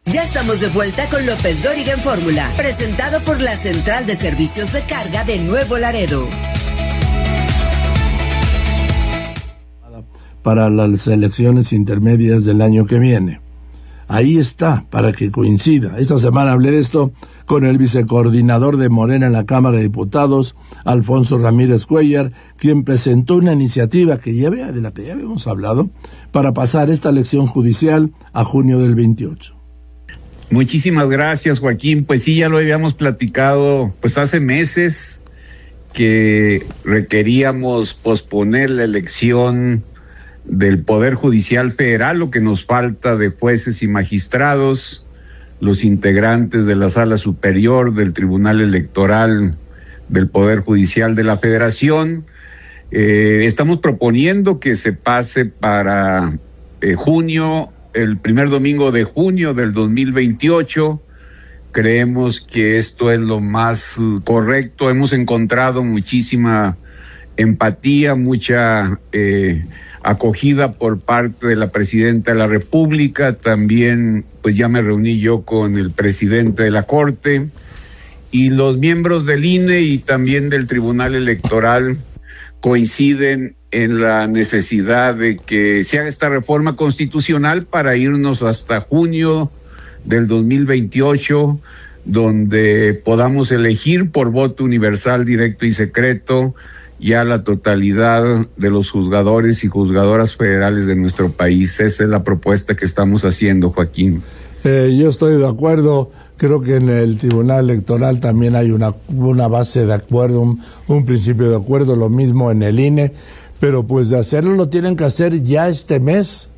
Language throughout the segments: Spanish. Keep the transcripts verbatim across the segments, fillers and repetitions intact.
Ya estamos de vuelta con López Dóriga en Fórmula, presentado por la Central de Servicios de Carga de Nuevo Laredo. Para las elecciones intermedias del año que viene. Ahí está, para que coincida. Esta semana hablé de esto con el vicecoordinador de Morena en la Cámara de Diputados, Alfonso Ramírez Cuellar, quien presentó una iniciativa que ya, de la que ya habíamos hablado, para pasar esta elección judicial a junio del veintiocho. Muchísimas gracias, Joaquín. Pues sí, ya lo habíamos platicado pues hace meses que requeríamos posponer la elección del Poder Judicial Federal, lo que nos falta de jueces y magistrados, los integrantes de la Sala Superior del Tribunal Electoral del Poder Judicial de la Federación. Eh, estamos proponiendo que se pase para eh, junio, el primer domingo de junio del dos mil veintiocho. Creemos que esto es lo más correcto. Hemos encontrado muchísima empatía, mucha eh, acogida por parte de la Presidenta de la República. También, pues ya me reuní yo con el presidente de la Corte y los miembros del I N E y también del Tribunal Electoral coinciden en la necesidad de que se haga esta reforma constitucional para irnos hasta junio del dos mil veintiocho, donde podamos elegir por voto universal, directo y secreto ya la totalidad de los juzgadores y juzgadoras federales de nuestro país. Esa es la propuesta que estamos haciendo, Joaquín. Eh, yo estoy de acuerdo. Creo que en el Tribunal Electoral también hay una, una base de acuerdo, un, un principio de acuerdo, lo mismo en el I N E, pero pues de hacerlo lo tienen que hacer ya este mes.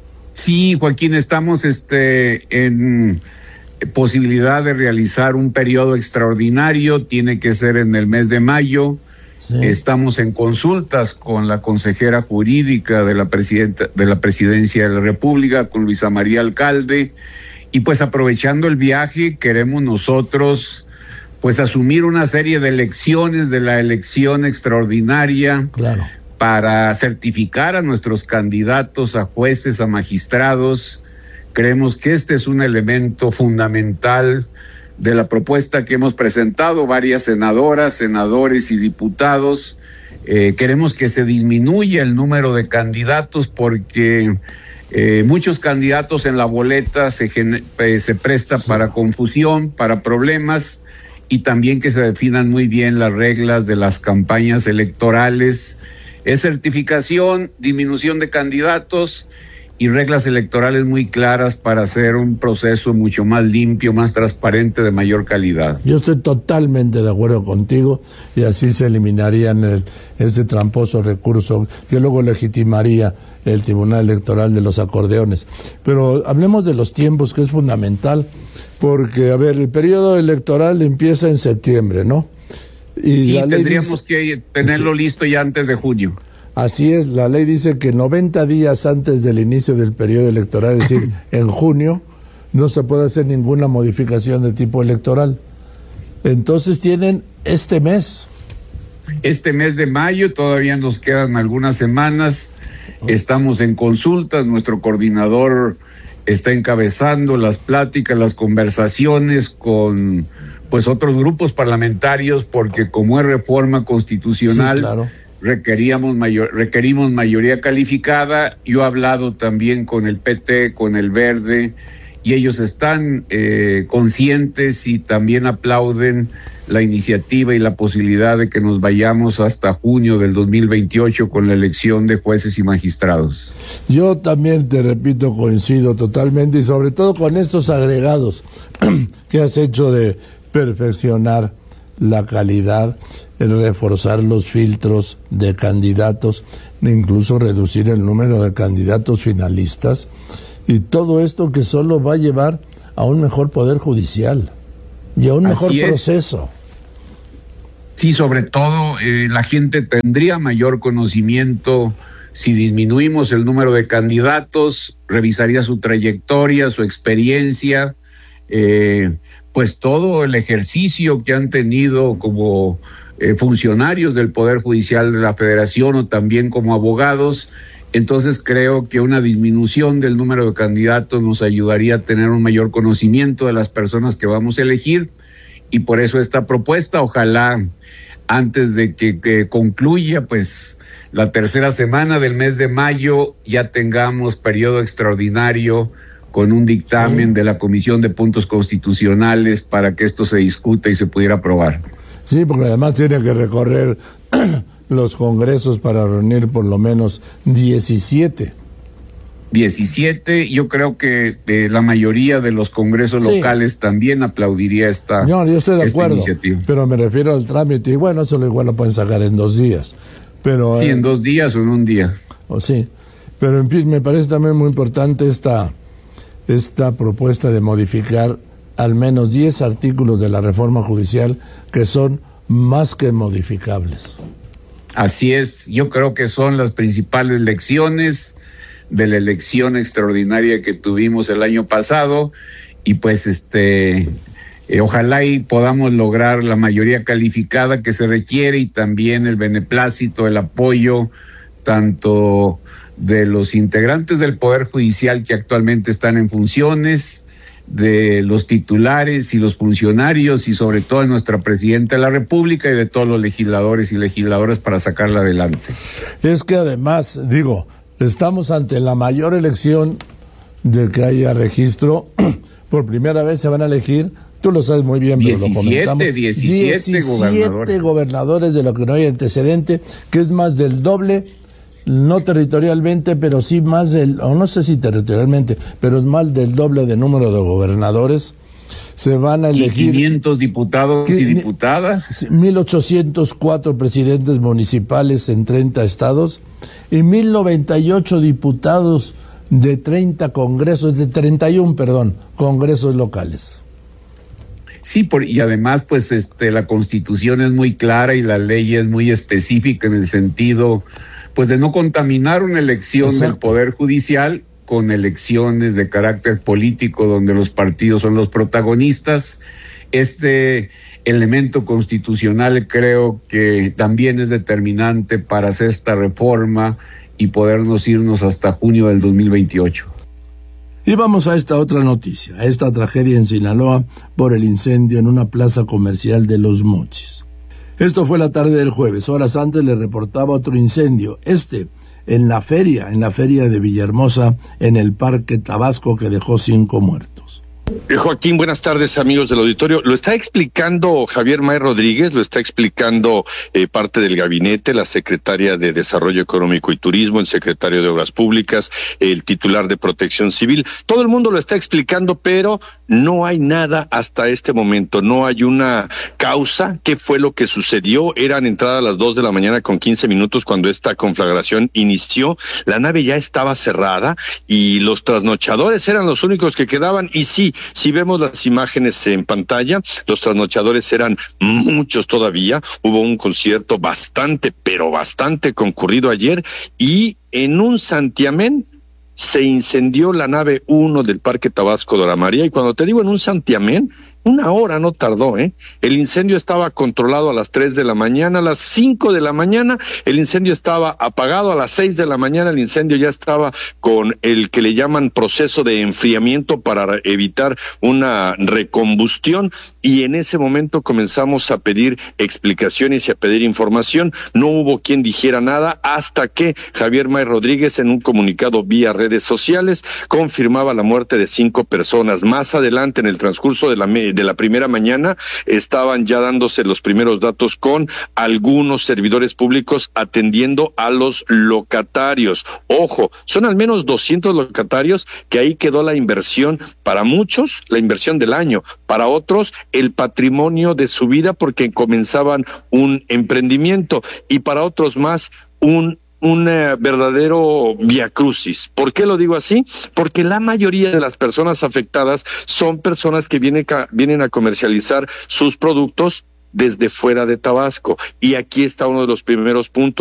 Sí, Joaquín, estamos este en posibilidad de realizar un periodo extraordinario, tiene que ser en el mes de mayo. Sí. Estamos en consultas con la consejera jurídica de la presidenta de la Presidencia de la República, con Luisa María Alcalde. Y pues aprovechando el viaje, queremos nosotros pues asumir una serie de elecciones de la elección extraordinaria, claro, para certificar a nuestros candidatos a jueces, a magistrados. Creemos que este es un elemento fundamental de la propuesta que hemos presentado varias senadoras, senadores y diputados. Eh, queremos que se disminuya el número de candidatos porque Eh, muchos candidatos en la boleta se, eh, se presta sí. para confusión, para problemas, y también que se definan muy bien las reglas de las campañas electorales. Es certificación, disminución de candidatos y reglas electorales muy claras para hacer un proceso mucho más limpio, más transparente, de mayor calidad. Yo estoy totalmente de acuerdo contigo, y así se eliminarían el, ese tramposo recurso que luego legitimaría el Tribunal Electoral de los acordeones. Pero hablemos de los tiempos, que es fundamental, porque, a ver, el periodo electoral empieza en septiembre, ¿no? Y sí, tendríamos dice, que tenerlo sí. listo ya antes de junio. Así es, la ley dice que noventa días antes del inicio del periodo electoral, es decir, en junio, no se puede hacer ninguna modificación de tipo electoral. Entonces tienen este mes. Este mes de mayo, todavía nos quedan algunas semanas, estamos en consultas, nuestro coordinador está encabezando las pláticas, las conversaciones con pues otros grupos parlamentarios, porque como es reforma constitucional, sí, claro, requeríamos mayor, requerimos mayoría calificada. Yo he hablado también con el P T, con el Verde, y ellos están eh, conscientes y también aplauden la iniciativa y la posibilidad de que nos vayamos hasta junio del dos mil veintiocho con la elección de jueces y magistrados. Yo también, te repito, coincido totalmente, y sobre todo con estos agregados que has hecho de perfeccionar la calidad, el reforzar los filtros de candidatos, incluso reducir el número de candidatos finalistas, y todo esto que solo va a llevar a un mejor poder judicial y a un mejor proceso. Sí, sobre todo eh, la gente tendría mayor conocimiento si disminuimos el número de candidatos, revisaría su trayectoria, su experiencia, eh, pues todo el ejercicio que han tenido como eh, funcionarios del Poder Judicial de la Federación o también como abogados, Entonces creo que una disminución del número de candidatos nos ayudaría a tener un mayor conocimiento de las personas que vamos a elegir, y por eso esta propuesta, ojalá antes de que, que concluya pues la tercera semana del mes de mayo ya tengamos periodo extraordinario con un dictamen sí. de la Comisión de Puntos Constitucionales para que esto se discuta y se pudiera aprobar. Sí, porque además tiene que recorrer los congresos para reunir por lo menos diecisiete. diecisiete, yo creo que eh, la mayoría de los congresos sí. locales también aplaudiría esta iniciativa. No, yo estoy de acuerdo, iniciativa. Pero me refiero al trámite, y bueno, eso igual lo pueden sacar en dos días. Pero, sí, eh, en dos días o en un día. O sí, pero en fin, me parece también muy importante esta, esta propuesta de modificar al menos diez artículos de la reforma judicial que son más que modificables. Así es, yo creo que son las principales lecciones de la elección extraordinaria que tuvimos el año pasado, y pues este eh, ojalá y podamos lograr la mayoría calificada que se requiere, y también el beneplácito, el apoyo tanto de los integrantes del Poder Judicial que actualmente están en funciones, de los titulares y los funcionarios, y sobre todo de nuestra Presidenta de la República y de todos los legisladores y legisladoras para sacarla adelante. Es que además, digo, estamos ante la mayor elección de que haya registro. Por primera vez se van a elegir, tú lo sabes muy bien, pero lo comentamos, diecisiete gobernadores. gobernadores de lo que no hay antecedente, que es más del doble, no territorialmente, pero sí más del, o no sé si territorialmente, pero es más del doble de número de gobernadores. Se van a elegir... ¿Y quinientos diputados y diputadas? mil ochocientos cuatro presidentes municipales en treinta estados y mil noventa y ocho diputados de treinta congresos, de treinta y uno, perdón, congresos locales. Sí, por, y además pues este la Constitución es muy clara y la ley es muy específica en el sentido pues de no contaminar una elección Exacto. del Poder Judicial con elecciones de carácter político donde los partidos son los protagonistas. Este elemento constitucional creo que también es determinante para hacer esta reforma y podernos irnos hasta junio del dos mil veintiocho. Y vamos a esta otra noticia, a esta tragedia en Sinaloa por el incendio en una plaza comercial de Los Mochis. Esto fue la tarde del jueves. Horas antes le reportaba otro incendio, este en la feria, en la feria de Villahermosa, en el Parque Tabasco, que dejó cinco muertos. Joaquín, buenas tardes, amigos del auditorio. Lo está explicando Javier May Rodríguez, lo está explicando eh, parte del gabinete, la secretaria de Desarrollo Económico y Turismo, el secretario de Obras Públicas, el titular de Protección Civil. Todo el mundo lo está explicando, pero no hay nada hasta este momento. No hay una causa. ¿Qué fue lo que sucedió? Eran entradas a las dos de la mañana con quince minutos cuando esta conflagración inició. La nave ya estaba cerrada y los trasnochadores eran los únicos que quedaban. Y sí, si vemos las imágenes en pantalla, los trasnochadores eran muchos todavía. Hubo un concierto bastante, pero bastante concurrido ayer, y en un santiamén se incendió la nave uno del Parque Tabasco Dora María. Y cuando te digo en un santiamén, una hora no tardó, ¿eh? El incendio estaba controlado a las tres de la mañana, a las cinco de la mañana el incendio estaba apagado, a las seis de la mañana el incendio ya estaba con el que le llaman proceso de enfriamiento para evitar una recombustión, y en ese momento comenzamos a pedir explicaciones y a pedir información. No hubo quien dijera nada hasta que Javier May Rodríguez, en un comunicado vía redes sociales, confirmaba la muerte de cinco personas. Más adelante, en el transcurso de la de la primera mañana, estaban ya dándose los primeros datos con algunos servidores públicos atendiendo a los locatarios. Ojo, son al menos doscientos locatarios, que ahí quedó la inversión, para muchos la inversión del año, para otros el patrimonio de su vida porque comenzaban un emprendimiento, y para otros más un un eh, verdadero viacrucis. ¿Por qué lo digo así? Porque la mayoría de las personas afectadas son personas que vienen, vienen a comercializar sus productos desde fuera de Tabasco, y aquí está uno de los primeros puntos.